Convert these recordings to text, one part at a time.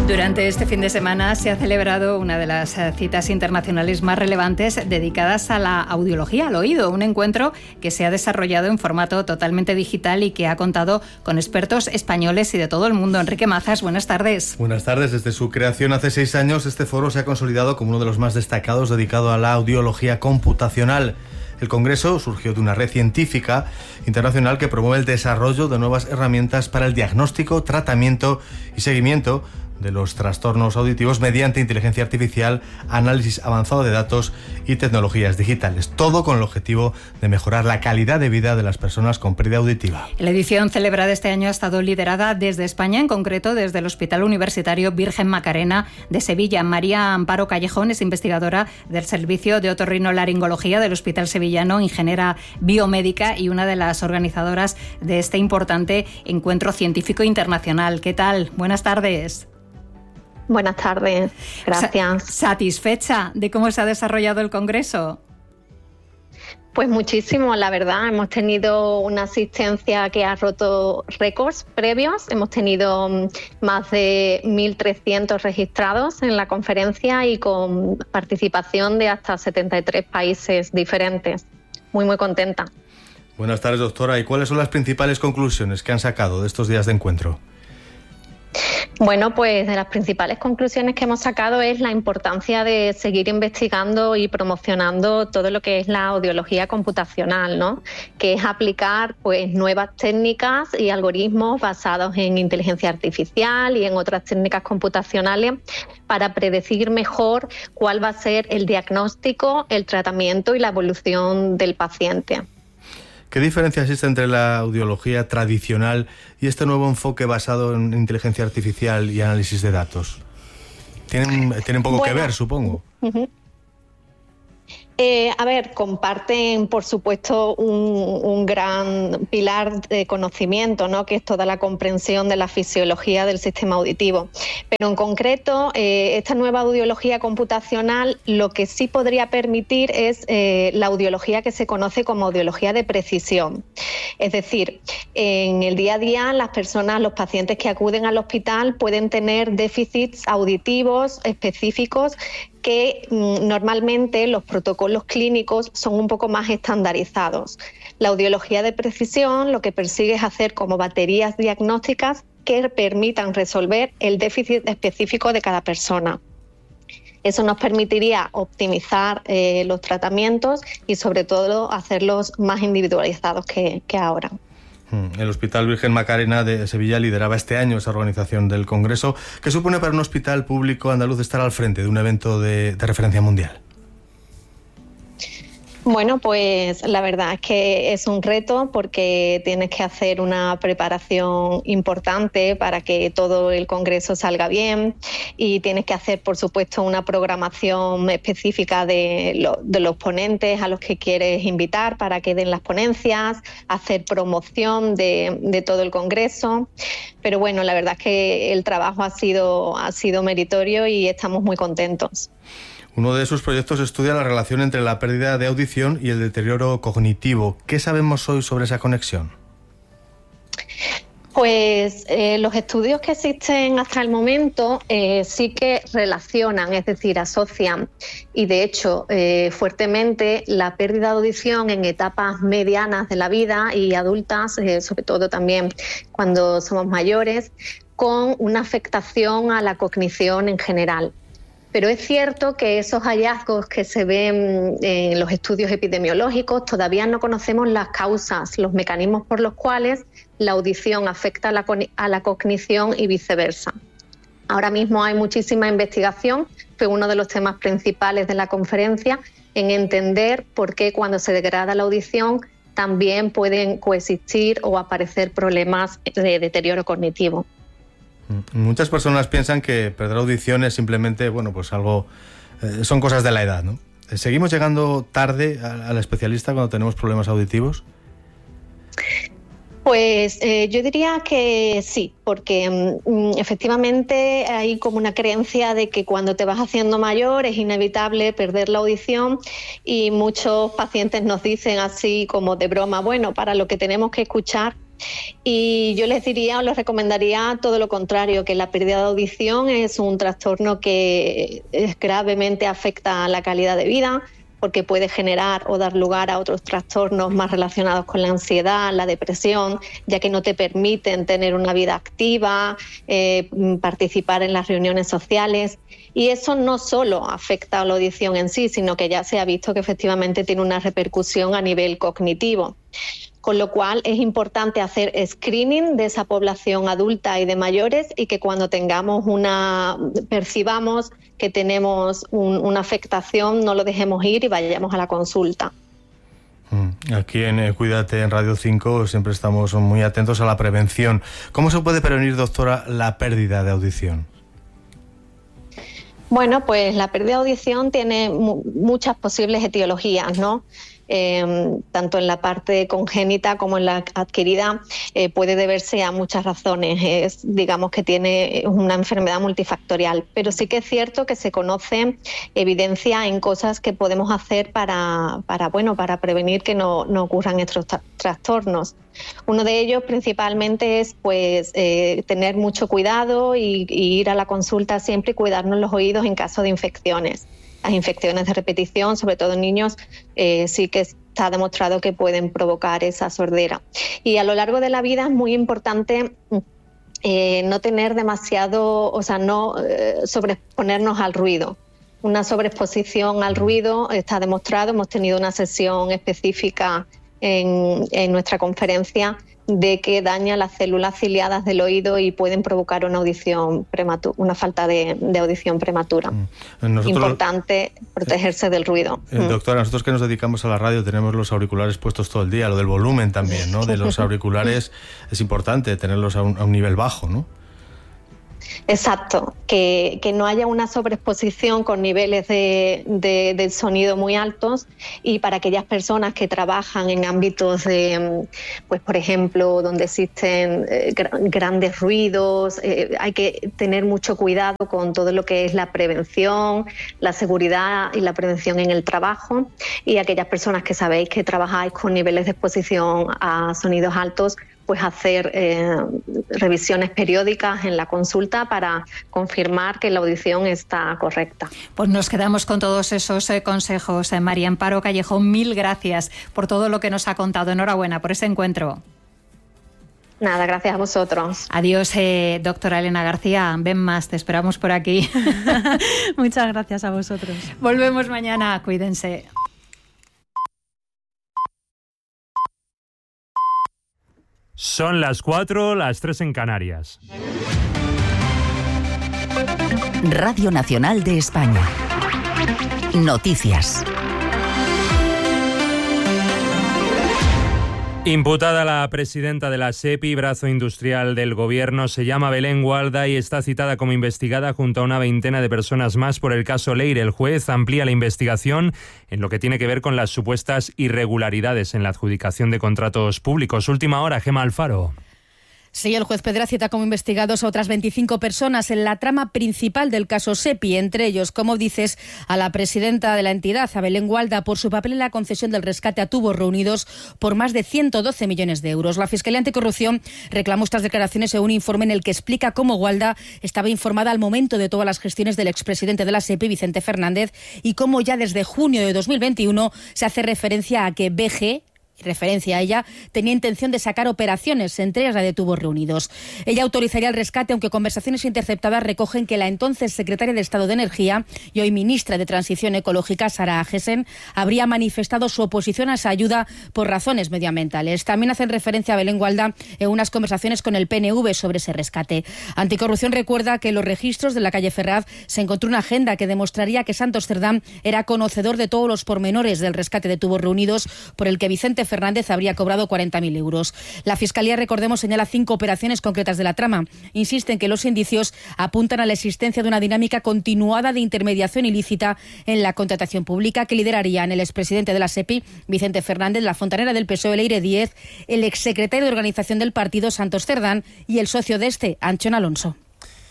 Durante este fin de semana se ha celebrado una de las citas internacionales más relevantes dedicadas a la audiología, al oído, un encuentro que se ha desarrollado en formato totalmente digital y que ha contado con expertos españoles y de todo el mundo. Enrique Mazas, buenas tardes. Buenas tardes. Desde su creación hace 6 años, este foro se ha consolidado como uno de los más destacados dedicado a la audiología computacional. El Congreso surgió de una red científica internacional que promueve el desarrollo de nuevas herramientas para el diagnóstico, tratamiento y seguimiento de los trastornos auditivos mediante inteligencia artificial, análisis avanzado de datos y tecnologías digitales. Todo con el objetivo de mejorar la calidad de vida de las personas con pérdida auditiva. La edición celebrada este año ha estado liderada desde España, en concreto desde el Hospital Universitario Virgen Macarena de Sevilla. María Amparo Callejón es investigadora del Servicio de Otorrinolaringología del Hospital Sevillano, ingeniera biomédica y una de las organizadoras de este importante encuentro científico internacional. ¿Qué tal? Buenas tardes. Buenas tardes, gracias. ¿Satisfecha de cómo se ha desarrollado el Congreso? Pues muchísimo, la verdad. Hemos tenido una asistencia que ha roto récords previos. Hemos tenido más de 1.300 registrados en la conferencia y con participación de hasta 73 países diferentes. Muy, muy contenta. Buenas tardes, doctora. ¿Y cuáles son las principales conclusiones que han sacado de estos días de encuentro? Bueno, pues de las principales conclusiones que hemos sacado es la importancia de seguir investigando y promocionando todo lo que es la audiología computacional, ¿no? Que es aplicar pues nuevas técnicas y algoritmos basados en inteligencia artificial y en otras técnicas computacionales para predecir mejor cuál va a ser el diagnóstico, el tratamiento y la evolución del paciente. ¿Qué diferencia existe entre la audiología tradicional y este nuevo enfoque basado en inteligencia artificial y análisis de datos? Tienen poco que ver, supongo. Uh-huh. Comparten, por supuesto, un gran pilar de conocimiento, ¿no? Que es toda la comprensión de la fisiología del sistema auditivo. Pero en concreto, esta nueva audiología computacional lo que sí podría permitir es la audiología que se conoce como audiología de precisión. Es decir, en el día a día las personas, los pacientes que acuden al hospital pueden tener déficits auditivos específicos que normalmente los protocolos clínicos son un poco más estandarizados. La audiología de precisión lo que persigue es hacer como baterías diagnósticas que permitan resolver el déficit específico de cada persona. Eso nos permitiría optimizar los tratamientos y sobre todo hacerlos más individualizados que ahora. El Hospital Virgen Macarena de Sevilla lideraba este año esa organización del Congreso. ¿Qué supone para un hospital público andaluz estar al frente de un evento de referencia mundial? Bueno, pues la verdad es que es un reto porque tienes que hacer una preparación importante para que todo el congreso salga bien y tienes que hacer, por supuesto, una programación específica de los ponentes a los que quieres invitar para que den las ponencias, hacer promoción de todo el congreso. Pero bueno, la verdad es que el trabajo ha sido meritorio y estamos muy contentos. Uno de sus proyectos estudia la relación entre la pérdida de audición y el deterioro cognitivo. ¿Qué sabemos hoy sobre esa conexión? Pues los estudios que existen hasta el momento sí que relacionan, es decir, asocian y de hecho fuertemente la pérdida de audición en etapas medianas de la vida y adultas, sobre todo también cuando somos mayores, con una afectación a la cognición en general. Pero es cierto que esos hallazgos que se ven en los estudios epidemiológicos todavía no conocemos las causas, los mecanismos por los cuales la audición afecta a la cognición y viceversa. Ahora mismo hay muchísima investigación, fue uno de los temas principales de la conferencia, en entender por qué cuando se degrada la audición también pueden coexistir o aparecer problemas de deterioro cognitivo. Muchas personas piensan que perder audición es simplemente, son cosas de la edad, ¿no? ¿Seguimos llegando tarde al especialista cuando tenemos problemas auditivos? Pues yo diría que sí, porque efectivamente hay como una creencia de que cuando te vas haciendo mayor es inevitable perder la audición y muchos pacientes nos dicen así como de broma, bueno, para lo que tenemos que escuchar Y yo les diría o les recomendaría todo lo contrario, que la pérdida de audición es un trastorno que gravemente afecta a la calidad de vida, porque puede generar o dar lugar a otros trastornos más relacionados con la ansiedad, la depresión, ya que no te permiten tener una vida activa, participar en las reuniones sociales. Y eso no solo afecta a la audición en sí, sino que ya se ha visto que efectivamente tiene una repercusión a nivel cognitivo. Con lo cual es importante hacer screening de esa población adulta y de mayores, y que cuando percibamos que tenemos una afectación, no lo dejemos ir y vayamos a la consulta. Aquí en Cuídate en Radio 5 siempre estamos muy atentos a la prevención. ¿Cómo se puede prevenir, doctora, la pérdida de audición? Bueno, pues la pérdida de audición tiene muchas posibles etiologías, ¿no? Tanto en la parte congénita como en la adquirida, puede deberse a muchas razones. Digamos que tiene una enfermedad multifactorial, pero sí que es cierto que se conoce evidencia en cosas que podemos hacer para prevenir que no ocurran estos trastornos. Uno de ellos principalmente es tener mucho cuidado y ir a la consulta siempre y cuidarnos los oídos en caso de infecciones. Las infecciones de repetición, sobre todo en niños, sí que está demostrado que pueden provocar esa sordera. Y a lo largo de la vida es muy importante no tener demasiado, no sobreexponernos al ruido. Una sobreexposición al ruido está demostrado. Hemos tenido una sesión específica en nuestra conferencia de que daña las células ciliadas del oído y pueden provocar una audición prematura, una falta de audición prematura. Importante protegerse del ruido. Doctora, nosotros que nos dedicamos a la radio tenemos los auriculares puestos todo el día, lo del volumen también, ¿no? De los auriculares es importante tenerlos a un nivel bajo, ¿no? Exacto, que no haya una sobreexposición con niveles de sonido muy altos, y para aquellas personas que trabajan en ámbitos por ejemplo, donde existen grandes ruidos, hay que tener mucho cuidado con todo lo que es la prevención, la seguridad y la prevención en el trabajo, y aquellas personas que sabéis que trabajáis con niveles de exposición a sonidos altos, pues hacer revisiones periódicas en la consulta para confirmar que la audición está correcta. Pues nos quedamos con todos esos consejos. María Amparo Callejón, mil gracias por todo lo que nos ha contado. Enhorabuena por ese encuentro. Nada, gracias a vosotros. Adiós, doctora Elena García. Ven más, te esperamos por aquí. Muchas gracias a vosotros. Volvemos mañana, cuídense. Son las 4, las 3 en Canarias. Radio Nacional de España. Noticias. Imputada la presidenta de la SEPI, brazo industrial del gobierno, se llama Belén Gualda y está citada como investigada junto a una veintena de personas más por el caso Leire. El juez amplía la investigación en lo que tiene que ver con las supuestas irregularidades en la adjudicación de contratos públicos. Última hora, Gemma Alfaro. Sí, el juez Pedra cita como investigados a otras 25 personas en la trama principal del caso SEPI, entre ellos, como dices, a la presidenta de la entidad, a Belén Gualda, por su papel en la concesión del rescate a tubos reunidos por más de 112 millones de euros. La Fiscalía Anticorrupción reclamó estas declaraciones en un informe en el que explica cómo Gualda estaba informada al momento de todas las gestiones del expresidente de la SEPI, Vicente Fernández, y cómo ya desde junio de 2021 se hace referencia a que BG, referencia a ella, tenía intención de sacar operaciones, entre ellas la de tubos reunidos. Ella autorizaría el rescate, aunque conversaciones interceptadas recogen que la entonces secretaria de Estado de Energía y hoy ministra de Transición Ecológica, Sara Agesen, habría manifestado su oposición a esa ayuda por razones medioambientales. También hacen referencia a Belén Gualda en unas conversaciones con el PNV sobre ese rescate. Anticorrupción recuerda que en los registros de la calle Ferraz se encontró una agenda que demostraría que Santos Cerdán era conocedor de todos los pormenores del rescate de tubos reunidos, por el que Vicente Fernández habría cobrado 40.000 euros. La Fiscalía, recordemos, señala 5 operaciones concretas de la trama. Insiste en que los indicios apuntan a la existencia de una dinámica continuada de intermediación ilícita en la contratación pública que liderarían el expresidente de la SEPI, Vicente Fernández, la fontanera del PSOE, Leire Díez, el exsecretario de organización del partido, Santos Cerdán, y el socio de este, Anchón Alonso.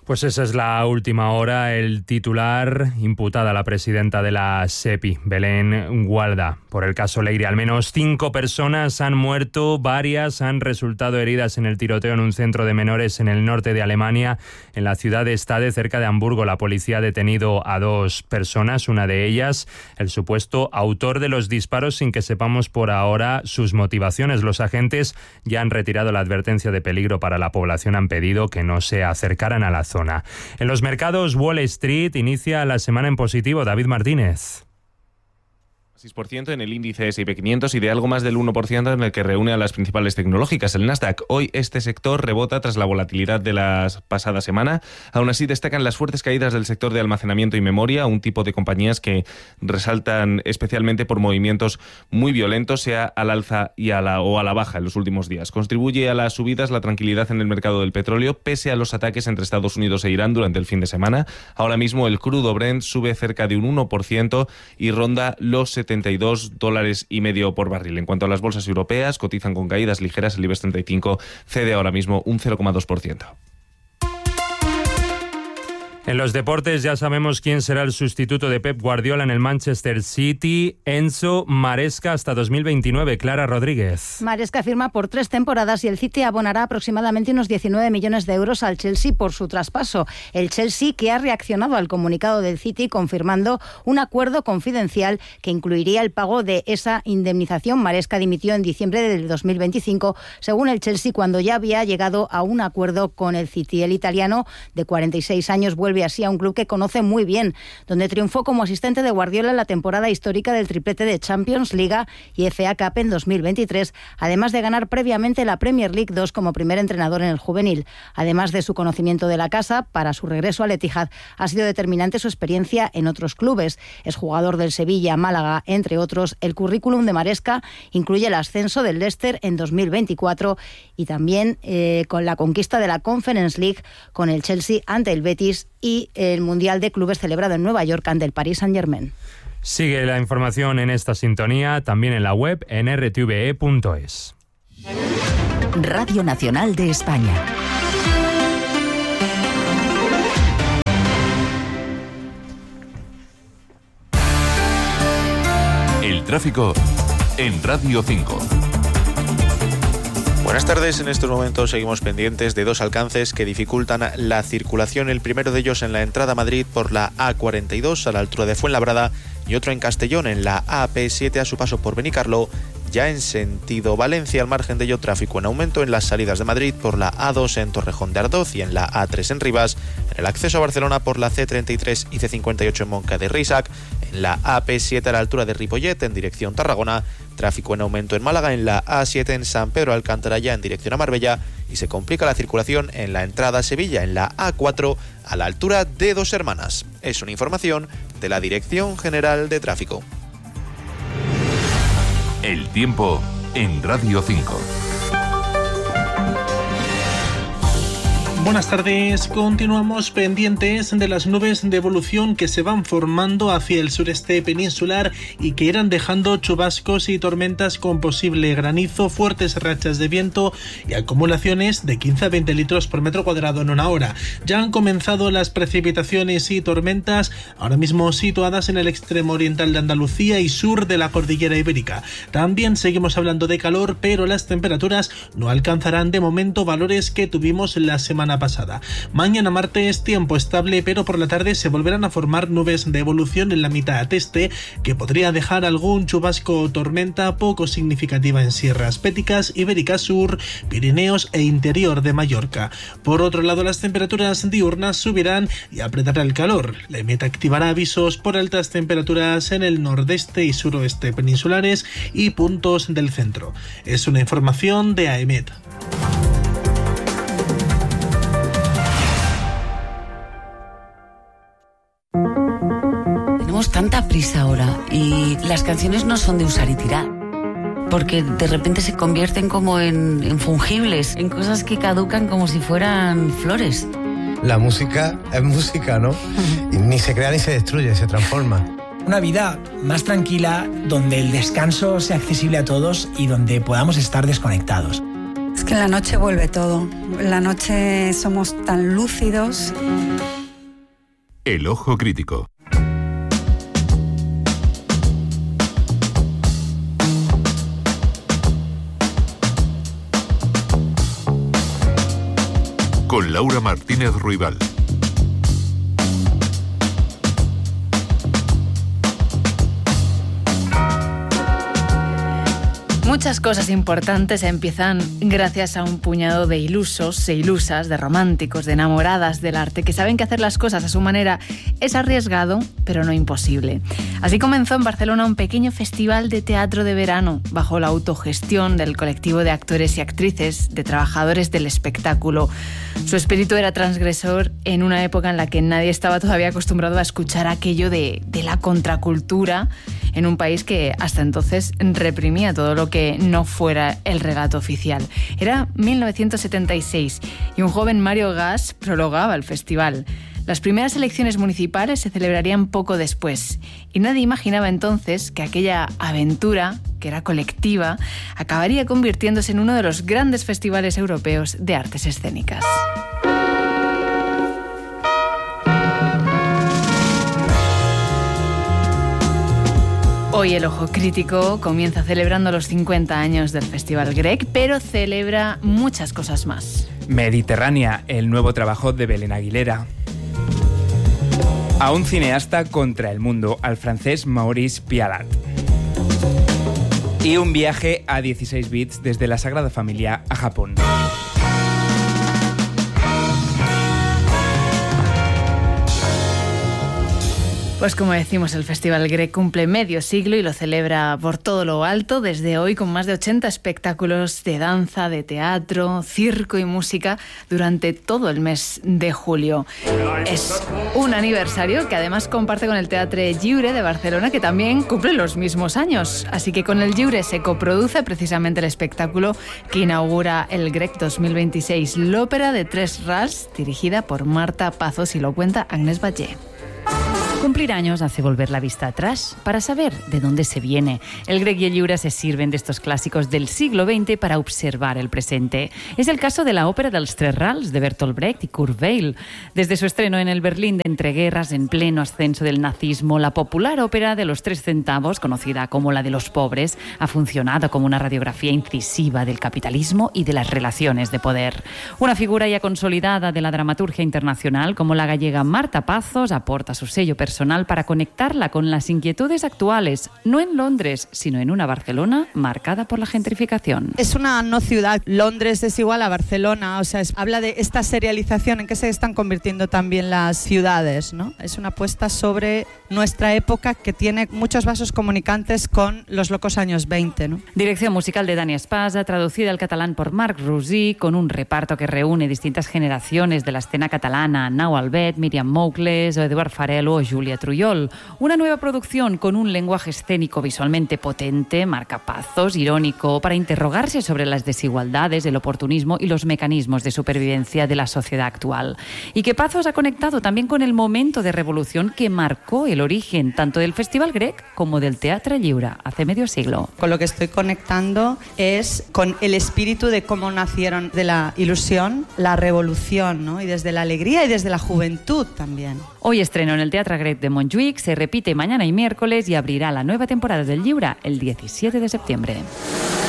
Pues esa es la última hora. El titular, imputada la presidenta de la SEPI, Belén Gualda, por el caso Leire. Al menos 5 personas han muerto, varias han resultado heridas en el tiroteo en un centro de menores en el norte de Alemania, en la ciudad de Stade, cerca de Hamburgo. La policía ha detenido a 2 personas, una de ellas el supuesto autor de los disparos, sin que sepamos por ahora sus motivaciones. Los agentes ya han retirado la advertencia de peligro para la población, han pedido que no se acercaran a la zona. En los mercados, Wall Street inicia la semana en positivo. David Martínez. 6% en el índice S&P 500 y de algo más del 1% en el que reúne a las principales tecnológicas, el Nasdaq. Hoy este sector rebota tras la volatilidad de la pasada semana. Aún así destacan las fuertes caídas del sector de almacenamiento y memoria, un tipo de compañías que resaltan especialmente por movimientos muy violentos, sea al alza y a la baja en los últimos días. Contribuye a las subidas la tranquilidad en el mercado del petróleo, pese a los ataques entre Estados Unidos e Irán durante el fin de semana. Ahora mismo el crudo Brent sube cerca de un 1% y ronda los $72.50 por barril. En cuanto a las bolsas europeas, cotizan con caídas ligeras. El IBEX 35 cede ahora mismo un 0,2%. En los deportes ya sabemos quién será el sustituto de Pep Guardiola en el Manchester City. Enzo Maresca hasta 2029. Clara Rodríguez. Maresca firma por 3 temporadas y el City abonará aproximadamente unos 19 millones de euros al Chelsea por su traspaso. El Chelsea, que ha reaccionado al comunicado del City confirmando un acuerdo confidencial que incluiría el pago de esa indemnización. Maresca dimitió en diciembre del 2025, según el Chelsea, cuando ya había llegado a un acuerdo con el City. El italiano, de 46 años, vuelve así a un club que conoce muy bien, donde triunfó como asistente de Guardiola en la temporada histórica del triplete de Champions, Liga y FA Cup en 2023, además de ganar previamente la Premier League 2 como primer entrenador en el juvenil. Además de su conocimiento de la casa, para su regreso al Etihad ha sido determinante su experiencia en otros clubes. Es jugador del Sevilla, Málaga, entre otros. El currículum de Maresca incluye el ascenso del Leicester en 2024 y también con la conquista de la Conference League con el Chelsea ante el Betis y el Mundial de Clubes celebrado en Nueva York ante el Paris Saint-Germain. Sigue la información en esta sintonía, también en la web en rtve.es. Radio Nacional de España. El tráfico en Radio 5. Buenas tardes. En estos momentos seguimos pendientes de 2 alcances que dificultan la circulación. El primero de ellos en la entrada a Madrid por la A42 a la altura de Fuenlabrada y otro en Castellón en la AP7 a su paso por Benicarló. Ya en sentido Valencia, al margen de ello, tráfico en aumento en las salidas de Madrid por la A2 en Torrejón de Ardoz y en la A3 en Rivas, en el acceso a Barcelona por la C33 y C58 en Montcada de Reixac, en la AP7 a la altura de Ripollet en dirección Tarragona, tráfico en aumento en Málaga en la A7 en San Pedro Alcántara ya en dirección a Marbella y se complica la circulación en la entrada a Sevilla en la A4 a la altura de Dos Hermanas. Es una información de la Dirección General de Tráfico. El tiempo en Radio 5. Buenas tardes. Continuamos pendientes de las nubes de evolución que se van formando hacia el sureste peninsular y que irán dejando chubascos y tormentas con posible granizo, fuertes rachas de viento y acumulaciones de 15 a 20 litros por metro cuadrado en una hora. Ya han comenzado las precipitaciones y tormentas, ahora mismo situadas en el extremo oriental de Andalucía y sur de la cordillera ibérica. También seguimos hablando de calor, pero las temperaturas no alcanzarán de momento valores que tuvimos la semana pasada. Mañana martes, tiempo estable, pero por la tarde se volverán a formar nubes de evolución en la mitad este, que podría dejar algún chubasco o tormenta poco significativa en sierras béticas, Ibérica Sur, Pirineos e interior de Mallorca. Por otro lado, las temperaturas diurnas subirán y apretará el calor. La EMET activará avisos por altas temperaturas en el nordeste y suroeste peninsulares y puntos del centro. Es una información de AEMET. Tanta prisa ahora y las canciones no son de usar y tirar, porque de repente se convierten como en fungibles, en cosas que caducan como si fueran flores. La música es música, ¿no? Y ni se crea ni se destruye, se transforma. Una vida más tranquila, donde el descanso sea accesible a todos y donde podamos estar desconectados. Es que en la noche vuelve todo. En la noche somos tan lúcidos. El ojo crítico. Con Laura Martínez Ruibal. Muchas cosas importantes empiezan gracias a un puñado de ilusos e ilusas, de románticos, de enamoradas del arte, que saben que hacer las cosas a su manera es arriesgado, pero no imposible. Así comenzó en Barcelona un pequeño festival de teatro de verano, bajo la autogestión del colectivo de actores y actrices, de trabajadores del espectáculo. Su espíritu era transgresor en una época en la que nadie estaba todavía acostumbrado a escuchar aquello de la contracultura, en un país que hasta entonces reprimía todo lo que no fuera el relato oficial. Era 1976 y un joven Mario Gas prologaba el festival. Las primeras elecciones municipales se celebrarían poco después y nadie imaginaba entonces que aquella aventura, que era colectiva, acabaría convirtiéndose en uno de los grandes festivales europeos de artes escénicas. Hoy el Ojo Crítico comienza celebrando los 50 años del Festival Grec, pero celebra muchas cosas más. Mediterránea, el nuevo trabajo de Belén Aguilera. A un cineasta contra el mundo, al francés Maurice Pialat. Y un viaje a 16 bits desde la Sagrada Familia a Japón. Pues como decimos, el Festival Grec cumple medio siglo y lo celebra por todo lo alto desde hoy con más de 80 espectáculos de danza, de teatro, circo y música durante todo el mes de julio. Es un aniversario que además comparte con el Teatre Lliure de Barcelona, que también cumple los mismos años. Así que con el Lliure se coproduce precisamente el espectáculo que inaugura el Grec 2026, l'Òpera de Tres Rals, dirigida por Marta Pazos, y lo cuenta Agnès Batlle. Cumplir años hace volver la vista atrás para saber de dónde se viene. El Grec y el Lliure se sirven de estos clásicos del siglo XX para observar el presente. Es el caso de la ópera dels Tres Rals de Bertolt Brecht y Kurt Weill. Desde su estreno en el Berlín de entreguerras, en pleno ascenso del nazismo, la popular ópera de los 3 centavos, conocida como la de los pobres, ha funcionado como una radiografía incisiva del capitalismo y de las relaciones de poder. Una figura ya consolidada de la dramaturgia internacional, como la gallega Marta Pazos, aporta su sello personal para conectarla con las inquietudes actuales, no en Londres, sino en una Barcelona marcada por la gentrificación. Es una no ciudad. Londres es igual a Barcelona, o sea, habla de esta serialización en que se están convirtiendo también las ciudades, ¿no? Es una apuesta sobre nuestra época que tiene muchos vasos comunicantes con los locos años 20, ¿no? Dirección musical de Dani Espasa, traducida al catalán por Marc Rosí, con un reparto que reúne distintas generaciones de la escena catalana: Nau Albet, Míriam Moucles, Eduard Farelo o Julia Trullol. Una nueva producción con un lenguaje escénico visualmente potente, marcapazos, irónico, para interrogarse sobre las desigualdades, el oportunismo y los mecanismos de supervivencia de la sociedad actual. Y que Pazos ha conectado también con el momento de revolución que marcó el origen tanto del Festival Grec como del Teatre Lliure hace medio siglo. Con lo que estoy conectando es con el espíritu de cómo nacieron de la ilusión, la revolución, ¿no? Y desde la alegría y desde la juventud también. Hoy estreno en el Teatre Grec de Montjuïc, se repite mañana y miércoles y abrirá la nueva temporada del Lliure el 17 de septiembre.